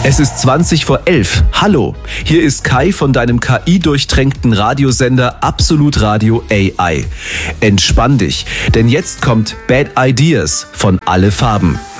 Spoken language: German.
Es ist 11:20. Hallo, hier ist Kai von deinem KI-durchtränkten Radiosender Absolut Radio AI. Entspann dich, denn jetzt kommt Bad Ideas von Alle Farben.